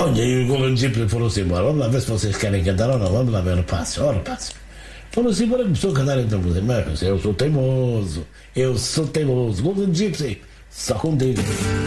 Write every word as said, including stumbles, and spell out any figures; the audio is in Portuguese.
Olha, e o Golden Gypsy falou assim: bora, vamos lá ver se vocês querem cantar ou não. Vamos lá ver o passo, ora, passo. Falou assim: bora, começou a cantar então. Mas eu sou teimoso, eu sou teimoso. Golden Gypsy, só contigo.